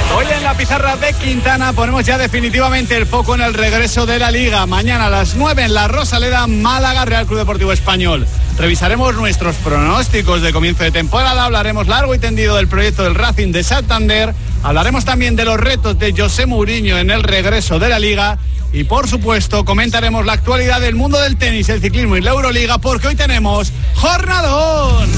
Hoy en la pizarra de Quintana ponemos ya definitivamente el foco en el regreso de la Liga. Mañana a las 9 en la Rosaleda, Málaga, Real Club Deportivo Español. Revisaremos nuestros pronósticos de comienzo de temporada, hablaremos largo y tendido del proyecto del Racing de Santander, hablaremos también de los retos de José Mourinho en el regreso de la Liga y, por supuesto, comentaremos la actualidad del mundo del tenis, el ciclismo y la Euroliga, porque hoy tenemos jornadón.